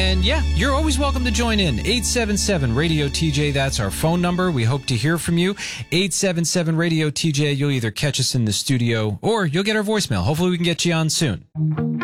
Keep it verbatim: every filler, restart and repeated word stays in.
And yeah, you're always welcome to join in. eight seven seven radio T J, that's our phone number. We hope to hear from you. eight seven seven radio T J, you'll either catch us in the studio or you'll get our voicemail. Hopefully we can get you on soon.